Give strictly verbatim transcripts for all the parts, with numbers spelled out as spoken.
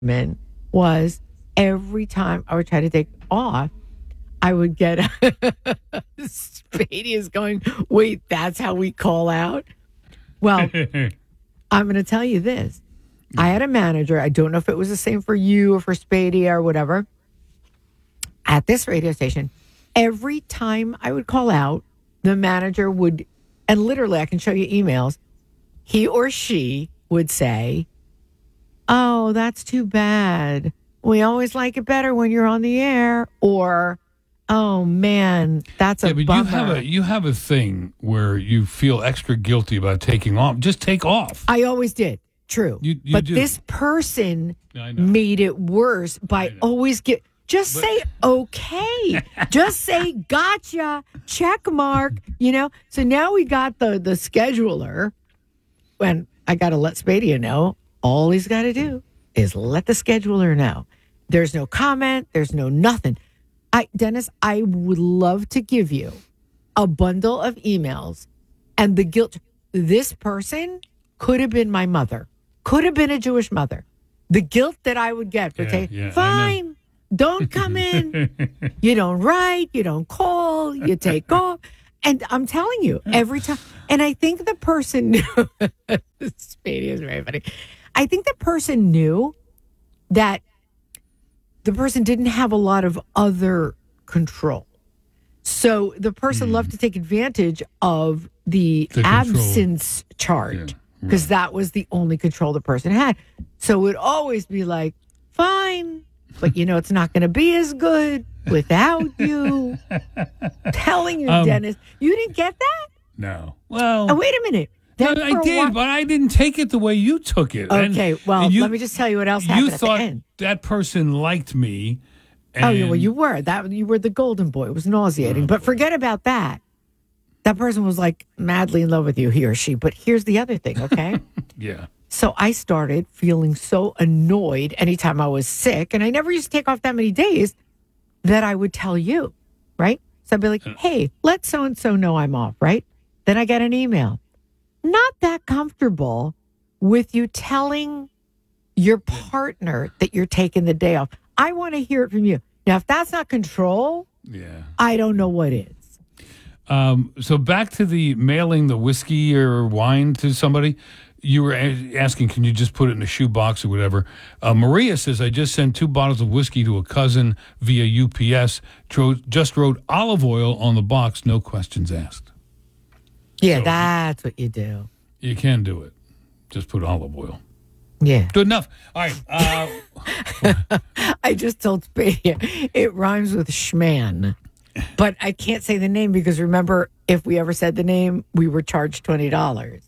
was every time I would try to take off, I would get Spady is going, wait, that's how we call out? Well, I'm going to tell you this. I had a manager. I don't know if it was the same for you or for Spady or whatever. At this radio station, every time I would call out, the manager would, and literally I can show you emails, he or she would say, oh, that's too bad. We always like it better when you're on the air. Or, oh, man, that's a yeah, but bummer. You have a, you have a thing where you feel extra guilty about taking off. Just take off. I always did. True. You, you but do. this person I know. made it worse by always get... Just but, say, okay. Just say, gotcha, check mark, you know? So now we got the, the scheduler. When I got to let Spady know, all he's got to do is let the scheduler know. There's no comment. There's no nothing. I, Dennis, I would love to give you a bundle of emails and the guilt. This person could have been my mother, could have been a Jewish mother. The guilt that I would get for yeah, saying, yeah, fine. Don't come in. You don't write. You don't call. You take off. And I'm telling you, every time. And I think the person knew. Spady is very funny. I think the person knew that the person didn't have a lot of other control. So the person mm. loved to take advantage of the, the absence chart because yeah, right. that was the only control the person had. So it would always be like, fine. But, you know, it's not going to be as good without you. Telling you, um, Dennis. You didn't get that? No. Well. Oh, wait a minute. No, I did, while, but I didn't take it the way you took it. Okay, and, well, and you, let me just tell you what else happened you at thought the end. That person liked me. And, oh, yeah, well, you were. That You were the golden boy. It was nauseating. Oh, but forget about that. That person was, like, madly in love with you, he or she. But here's the other thing, okay? Yeah. So I started feeling so annoyed anytime I was sick, and I never used to take off that many days, that I would tell you, right? So I'd be like, hey, let so-and-so know I'm off, right? Then I get an email. Not that comfortable with you telling your partner that you're taking the day off. I want to hear it from you. Now, if that's not control, yeah, I don't know what is. Um, so back to the mailing the whiskey or wine to somebody. You were a- asking, can you just put it in a shoebox or whatever? Uh, Maria says, I just sent two bottles of whiskey to a cousin via U P S. Tro- just wrote olive oil on the box, no questions asked. Yeah, so that's what you do. You can do it. Just put olive oil. Yeah. Good enough. All right. Uh, I just told Spady it rhymes with schman. But I can't say the name because remember, if we ever said the name, we were charged twenty dollars.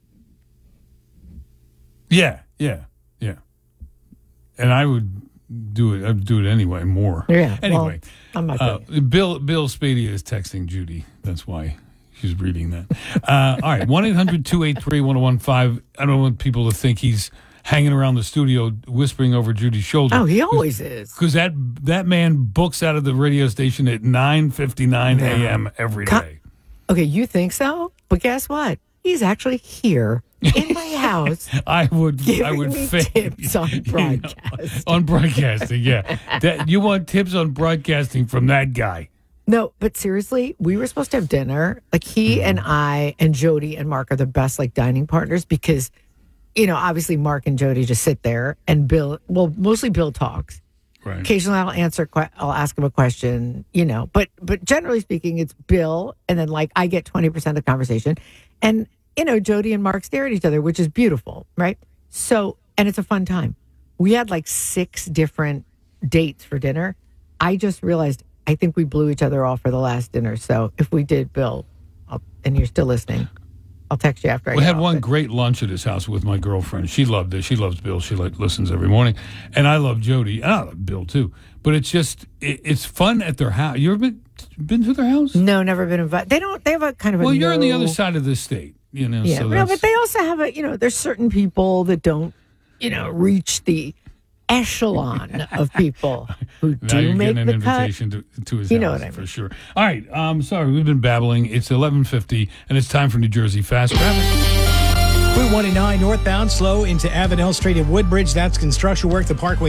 Yeah, yeah, yeah. And I would do it. I'd do it anyway. More. Yeah. Anyway, well, I'm not uh, Bill Bill Spady is texting Judy. That's why she's reading that. Uh, all right. One eight hundred two eight three one zero one five. I don't want people to think he's hanging around the studio whispering over Judy's shoulder. Oh, he always is. Because that that man books out of the radio station at nine fifty-nine a.m. every day. Okay, you think so? But guess what? He's actually here in my house. I would giving I would me fa- tips on broadcasting. You know, on broadcasting, yeah. That, you want tips on broadcasting from that guy. No, but seriously, we were supposed to have dinner. Like he mm-hmm. and I and Jody and Mark are the best like dining partners because, you know, obviously Mark and Jody just sit there and Bill, well, mostly Bill talks. Right. Occasionally I'll answer, I'll ask him a question, you know, but but generally speaking, it's Bill. And then like I get twenty percent of the conversation. And, you know, Jody and Mark stare at each other, which is beautiful, right? So, and it's a fun time. We had like six different dates for dinner. I just realized I think we blew each other off for the last dinner. So if we did, Bill, I'll, and you're still listening, I'll text you after I We get had off one it. great lunch at his house with my girlfriend. She loved it. She loves Bill. She like listens every morning. And I love Jody. And I love Bill, too. But it's just, it, it's fun at their house. You ever been, been to their house? No, never been invited. They don't, they have a kind of a Well, you're no, on the other side of the state, you know. Yeah, so no, but they also have a, you know, there's certain people that don't, you know, reach the echelon of people who now do you're make getting the an cut. invitation to, to his You house, know what I mean. for sure. All right, um, sorry, we've been babbling. It's eleven fifty, and it's time for New Jersey Fast Traffic. Route one eighty-nine northbound, slow into Avenel Street at Woodbridge. That's construction work. The Parkway